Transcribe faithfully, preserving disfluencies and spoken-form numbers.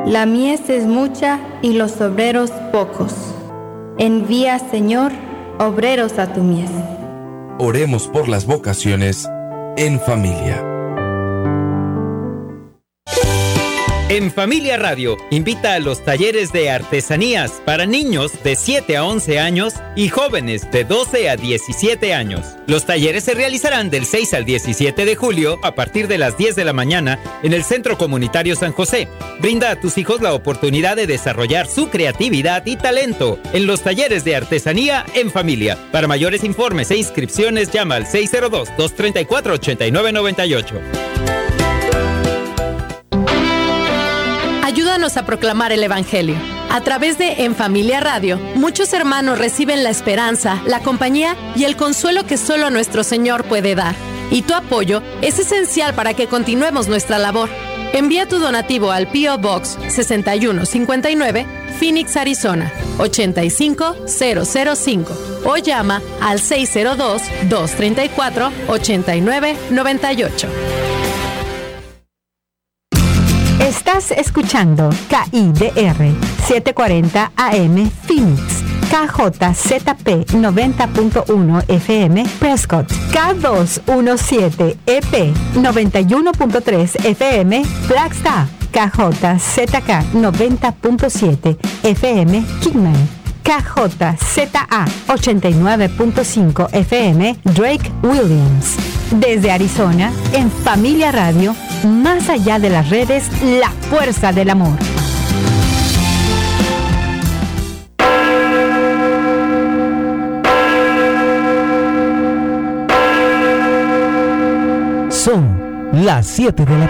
La mies es mucha y los obreros pocos. Envía, Señor, obreros a tu mies. Oremos por las vocaciones en familia. En Familia Radio invita a los talleres de artesanías para niños de siete a once años y jóvenes de doce a diecisiete años. Los talleres se realizarán del seis al diecisiete de julio a partir de las diez de la mañana en el Centro Comunitario San José. Brinda a tus hijos la oportunidad de desarrollar su creatividad y talento en los talleres de artesanía en familia. Para mayores informes e inscripciones llama al seis cero dos, dos tres cuatro, ocho nueve nueve ocho. Ayúdanos a proclamar el Evangelio. A través de En Familia Radio, muchos hermanos reciben la esperanza, la compañía y el consuelo que solo nuestro Señor puede dar. Y tu apoyo es esencial para que continuemos nuestra labor. Envía tu donativo al P O Box sesenta y uno cincuenta y nueve, Phoenix, Arizona, ochenta y cinco cero cero cinco o llama al seis cero dos, dos tres cuatro, ocho nueve nueve ocho. Estás escuchando K I D R setecientos cuarenta A M Phoenix, K J Z P noventa punto uno F M Prescott, K doscientos diecisiete E P noventa y uno punto tres F M Flagstaff, K J Z K noventa punto siete F M Kingman, K J Z A ochenta y nueve punto cinco F M Drake Williams. Desde Arizona, en Familia Radio, más allá de las redes, la fuerza del amor. Son las siete de la